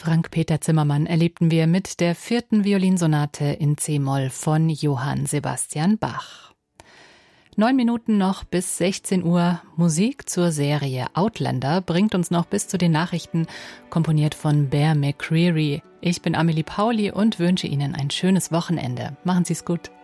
Frank-Peter Zimmermann erlebten wir mit der 4. Violinsonate in C-Moll von Johann Sebastian Bach. 9 Minuten noch bis 16 Uhr. Musik zur Serie Outlander bringt uns noch bis zu den Nachrichten, komponiert von Bear McCreary. Ich bin Amelie Pauli und wünsche Ihnen ein schönes Wochenende. Machen Sie es gut.